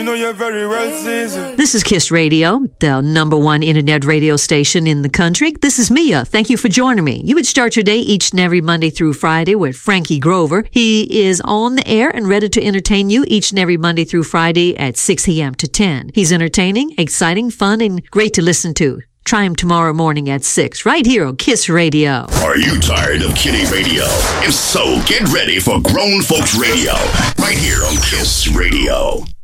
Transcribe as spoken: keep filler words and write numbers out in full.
know you're very well seasoned. This is KISS Radio, the number one internet radio station in the country. This is Mia. Thank you for joining me. You would start your day each and every Monday through Friday with Frankie Grover. He is on the air and ready to entertain you each and every Monday through Friday at six a.m. to ten. He's entertaining, exciting, fun, and great to listen to. Try him tomorrow morning at six, right here on KISS Radio. Are you tired of kiddie radio? If so, get ready for Grown Folks Radio, right here on KISS Radio.